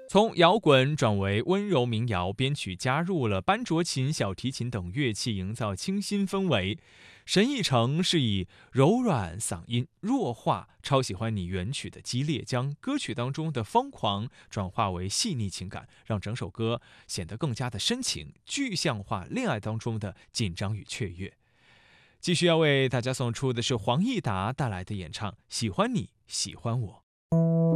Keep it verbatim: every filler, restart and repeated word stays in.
从摇滚转为温柔民谣，编曲加入了班卓琴、小提琴等乐器，营造清新氛围。神艺成是以柔软嗓音弱化超喜欢你原曲的激烈，将歌曲当中的疯狂转化为细腻情感，让整首歌显得更加的深情，具象化恋爱当中的紧张与雀跃。继续要为大家送出的是黄义达带来的演唱《喜欢你喜欢我》。